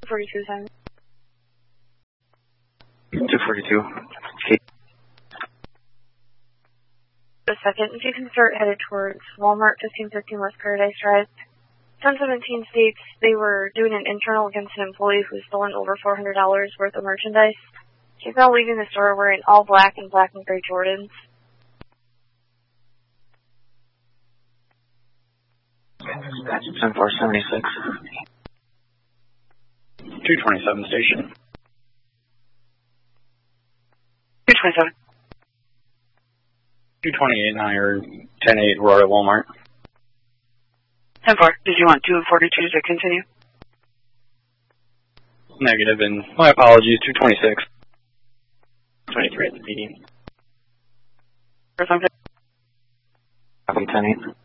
42 times. 242. The second, if you can start headed towards Walmart, 1515 West Paradise Drive. 1017 states they were doing an internal against an employee who stolen over $400 worth of merchandise. She's now leaving the store wearing all black and gray Jordans. 10476. 227 station. 227. 228 now you're 10-8 Roy at Walmart. 10-4. Did you want 242 to continue? Negative, and my apologies, 226. 23 at the meeting. For something? Copy 10-8.